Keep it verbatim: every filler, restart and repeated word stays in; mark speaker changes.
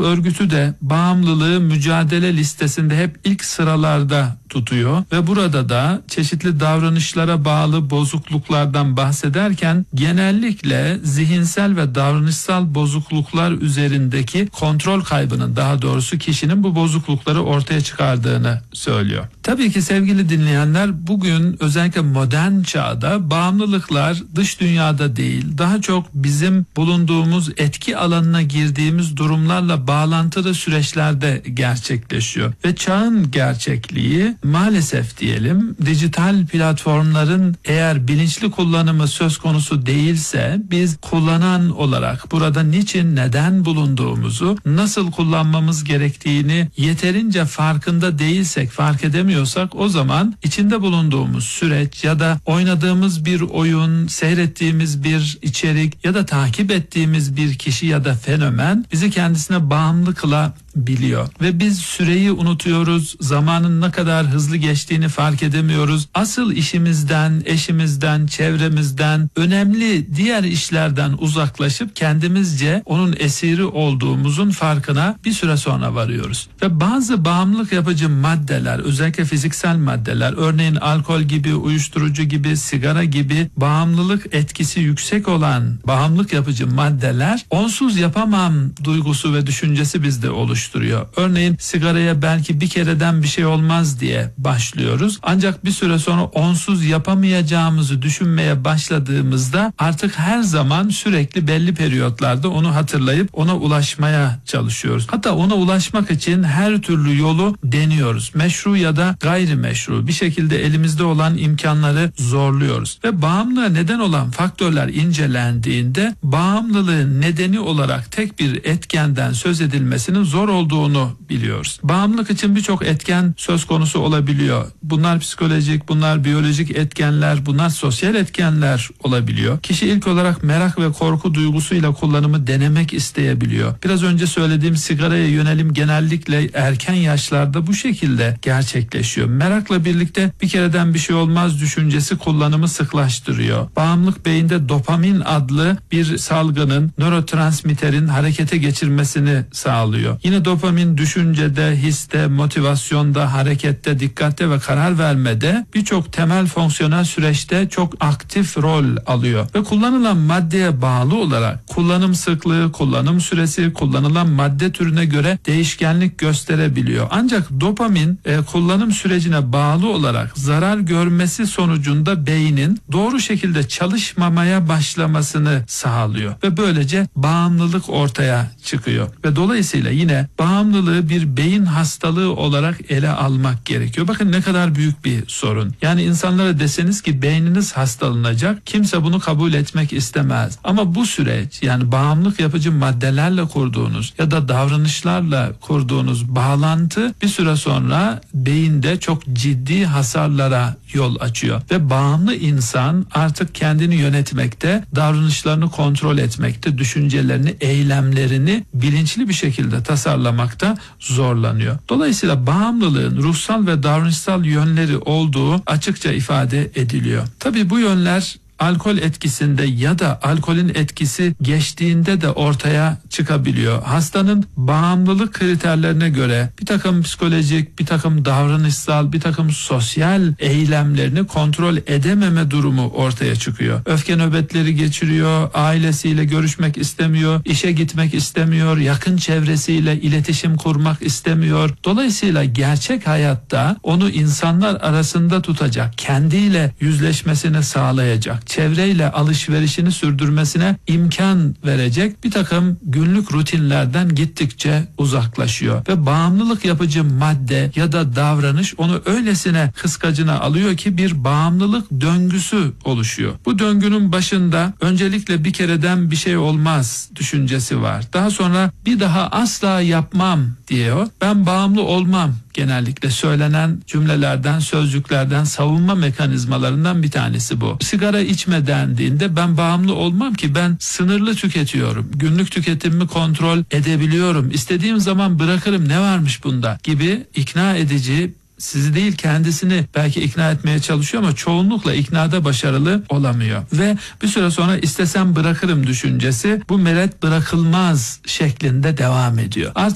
Speaker 1: Örgütü de bağımlılığı mücadele listesinde hep ilk sıralarda tutuyor ve burada da çeşitli davranışlara bağlı bozukluklardan bahsederken genellikle zihinsel ve davranışsal bozukluklar üzerindeki kontrol kaybının, daha doğrusu kişinin bu bozuklukları ortaya çıkardığını söylüyor. Tabii ki sevgili dinleyenler, bugün özellikle modern çağda bağımlılıklar dış dünyada değil, daha çok bizim bulunduğumuz etki alanına girdiğimiz durumlarla bağlantılı süreçlerde gerçekleşiyor. Ve çağın gerçekliği maalesef diyelim, dijital platformların eğer bilinçli kullanımı söz konusu değilse, biz kullanan olarak burada niçin, neden bulunduğumuzu, nasıl kullanmamız gerektiğini yeterince farkında değilsek, fark edemiyorsak, o zaman içinde bulunduğumuz süreç ya da oynadığımız bir oyun, seyrettiğimiz bir içerik ya da takip ettiğimiz bir kişi ya da fenomen bizi kendisine bağımlı kılabiliyor. Ve biz süreyi unutuyoruz, zamanın ne kadar hızlı geçtiğini fark edemiyoruz. Asıl işimizden, eşimizden, çevremizden, önemli diğer işlerden uzaklaşıp kendimizce onun esiri olduğumuzun farkına bir süre sonra varıyoruz. Ve bazı bağımlılık yapıcı maddeler, özellikle fiziksel maddeler, örneğin alkol gibi, uyuşturucu gibi, sigara gibi bağımlılık etkisi yüksek olan bağımlılık yapıcı maddeler onsuz yapamam duygusu ve düşüncesi bizde oluşturuyor. Örneğin sigaraya belki bir kereden bir şey olmaz diye başlıyoruz. Ancak bir süre sonra onsuz yapamayacağımızı düşünmeye başladığımızda artık her zaman sürekli belli periyotlarda onu hatırlayıp ona ulaşmaya çalışıyoruz. Hatta ona ulaşmak için her türlü yolu deniyoruz. Meşru ya da gayrimeşru bir şekilde elimizde olan imkanları zorluyoruz. Ve bağımlılığa neden olan faktörler incelendiğinde bağımlılığın nedeni olarak tek bir etkenden söz edilmesinin zor olduğunu biliyoruz. Bağımlılık için birçok etken söz konusu olabiliyor. Bunlar psikolojik, bunlar biyolojik etkenler, bunlar sosyal etkenler olabiliyor. Kişi ilk olarak merak ve korku duygusuyla kullanımı denemek isteyebiliyor. Biraz önce söylediğim sigaraya yönelim genellikle erken yaşlarda bu şekilde gerçekleşiyor. Merakla birlikte bir kereden bir şey olmaz düşüncesi kullanımı sıklaştırıyor. Bağımlılık beyinde dopamin adlı bir salgının, nörotransmitterin harekete geçirmesini sağlıyor. Yine dopamin düşüncede, histe, motivasyonda, harekette, dikkatte ve karar vermede birçok temel fonksiyonel süreçte çok aktif rol alıyor. Ve kullanılan maddeye bağlı olarak kullanım sıklığı, kullanım süresi, kullanılan madde türüne göre değişkenlik gösterebiliyor. Ancak dopamin e, kullanım sürecine bağlı olarak zarar görmesi sonucunda beynin doğru şekilde çalışmamaya başlamasını sağlıyor. Ve böylece bağımlılık ortaya çıkıyor. Ve dolayısıyla yine bağımlılığı bir beyin hastalığı olarak ele almak gerekiyor. Bakın ne kadar büyük bir sorun. Yani insanlara deseniz ki beyniniz hastalanacak, kimse bunu kabul etmek istemez. Ama bu süreç, yani bağımlılık yapıcı maddelerle kurduğunuz ya da davranışlarla kurduğunuz bağlantı bir süre sonra beyinde çok ciddi hasarlara yol açıyor. Ve bağımlı insan artık kendini yönetmekte, davranışlarını kontrol etmekte, düşüncelerini, eylemlerini bilinçli bir şekilde tasarlamakta zorlanıyor. Dolayısıyla bağımlılığın ruhsal ve davranışsal yönleri olduğu açıkça ifade ediliyor. Tabii bu yönler alkol etkisinde ya da alkolün etkisi geçtiğinde de ortaya çıkabiliyor. Hastanın bağımlılık kriterlerine göre bir takım psikolojik, bir takım davranışsal, bir takım sosyal eylemlerini kontrol edememe durumu ortaya çıkıyor. Öfke nöbetleri geçiriyor, ailesiyle görüşmek istemiyor, işe gitmek istemiyor, yakın çevresiyle iletişim kurmak istemiyor. Dolayısıyla gerçek hayatta onu insanlar arasında tutacak, kendiyle yüzleşmesini sağlayacak, çevreyle alışverişini sürdürmesine imkan verecek bir takım günlük rutinlerden gittikçe uzaklaşıyor. Ve bağımlılık yapıcı madde ya da davranış onu öylesine kıskacına alıyor ki bir bağımlılık döngüsü oluşuyor. Bu döngünün başında öncelikle bir kereden bir şey olmaz düşüncesi var. Daha sonra bir daha asla yapmam diyor. Ben bağımlı olmam. Genellikle söylenen cümlelerden, sözcüklerden, savunma mekanizmalarından bir tanesi bu. Sigara içme dendiğinde ben bağımlı olmam ki, ben sınırlı tüketiyorum. Günlük tüketimimi kontrol edebiliyorum. İstediğim zaman bırakırım, ne varmış bunda gibi ikna edici, sizi değil kendisini belki ikna etmeye çalışıyor ama çoğunlukla iknada başarılı olamıyor. Ve bir süre sonra istesem bırakırım düşüncesi bu meret bırakılmaz şeklinde devam ediyor. Artık